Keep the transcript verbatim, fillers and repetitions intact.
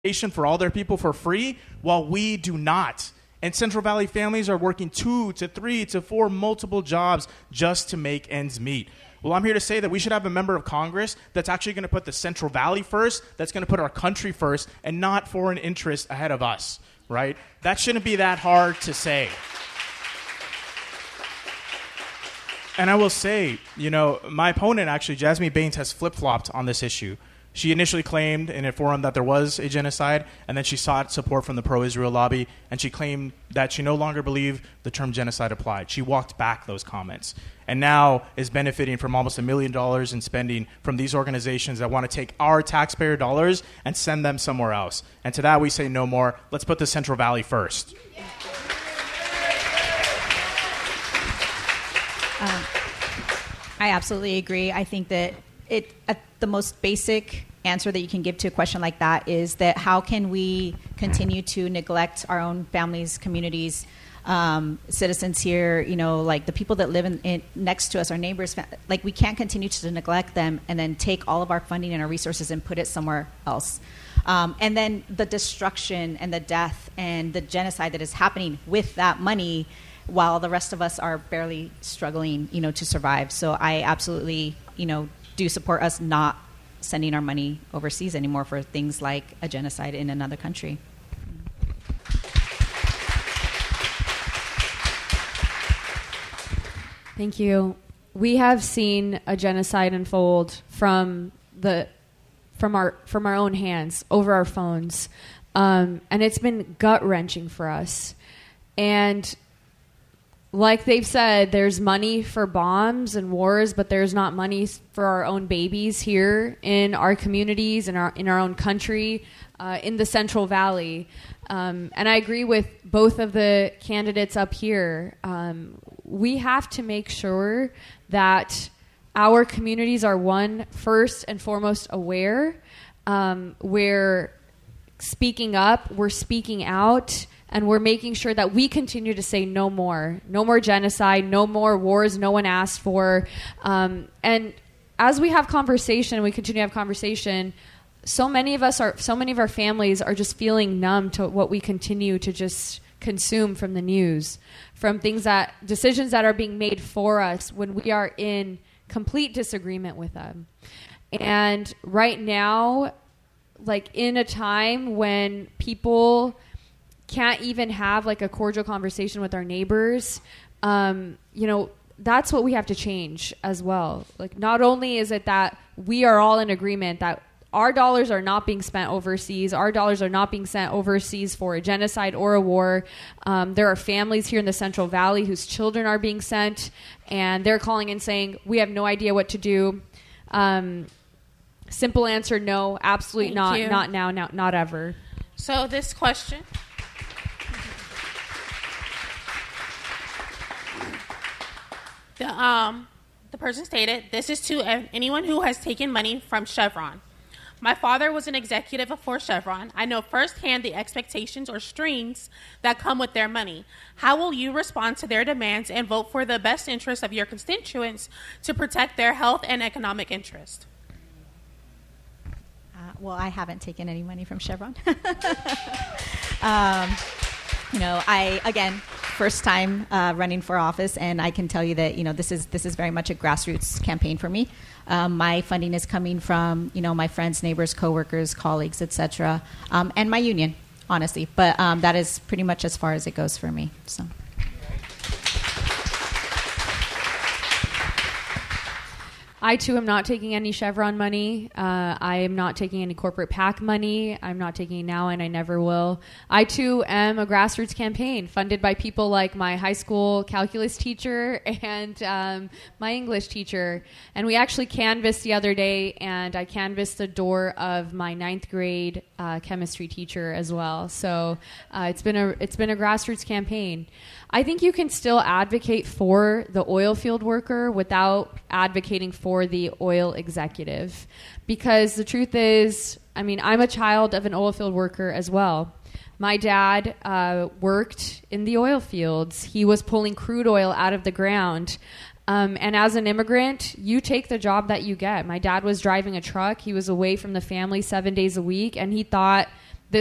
for all their people for free, while we do not. And Central Valley families are working two to three to four multiple jobs just to make ends meet. Well, I'm here to say that we should have a member of Congress that's actually going to put the Central Valley first, that's going to put our country first, and not foreign interests ahead of us, right? That shouldn't be that hard to say. And I will say, you know, my opponent, actually, Jasmine Baines, has flip-flopped on this issue. She initially claimed in a forum that there was a genocide, and then she sought support from the pro-Israel lobby, and she claimed that she no longer believed the term genocide applied. She walked back those comments, and now is benefiting from almost a million dollars in spending from these organizations that want to take our taxpayer dollars and send them somewhere else. And to that we say no more. Let's put the Central Valley first. Um, I absolutely agree. I think that it at the most basic answer that you can give to a question like that is that how can we continue to neglect our own families, communities, um, citizens here, you know, like the people that live in, in next to us, our neighbors, like we can't continue to neglect them and then take all of our funding and our resources and put it somewhere else. Um, and then the destruction and the death and the genocide that is happening with that money while the rest of us are barely struggling, you know, to survive. So I absolutely, you know, do support us not sending our money overseas anymore for things like a genocide in another country. Thank you. We have seen a genocide unfold from the from our from our own hands over our phones, um, and it's been gut-wrenching for us. And like they've said, there's money for bombs and wars, but there's not money for our own babies here in our communities, in our in our own country, uh, in the Central Valley. Um, and I agree with both of the candidates up here. Um, we have to make sure that our communities are, one, first and foremost aware. Um, we're speaking up, we're speaking out, and we're making sure that we continue to say no more. No more genocide, no more wars no one asked for. Um, and as we have conversation, we continue to have conversation, so many of us are, so many of our families are just feeling numb to what we continue to just consume from the news, from things that, decisions that are being made for us when we are in complete disagreement with them. And right now, like in a time when people can't even have like a cordial conversation with our neighbors, um, you know, that's what we have to change as well. Like, not only is it that we are all in agreement that our dollars are not being spent overseas, our dollars are not being sent overseas for a genocide or a war. Um, there are families here in the Central Valley whose children are being sent, and they're calling and saying, we have no idea what to do. Um, simple answer, no, absolutely not, you. not now, not, not ever. So this question... The, um, the person stated, this is to anyone who has taken money from Chevron. My father was an executive for Chevron. I know firsthand the expectations or strings that come with their money. How will you respond to their demands and vote for the best interests of your constituents to protect their health and economic interest? Uh, well, I haven't taken any money from Chevron. um, you know, I, again, first time uh, running for office, and I can tell you that, you know, this is this is very much a grassroots campaign for me. Um, my funding is coming from, you know, my friends, neighbors, coworkers, colleagues, et cetera, um, and my union, honestly. But um, that is pretty much as far as it goes for me. So. I, too, am not taking any Chevron money. Uh, I am not taking any corporate PAC money. I'm not taking it now, and I never will. I, too, am a grassroots campaign funded by people like my high school calculus teacher and um, my English teacher. And we actually canvassed the other day, and I canvassed the door of my ninth grade uh, chemistry teacher as well. So uh, it's been a it's been a grassroots campaign. I think you can still advocate for the oil field worker without advocating for the oil executive. Because the truth is, I mean, I'm a child of an oil field worker as well. My dad uh, worked in the oil fields. He was pulling crude oil out of the ground. Um, and as an immigrant, you take the job that you get. My dad was driving a truck. He was away from the family seven days a week. And he thought,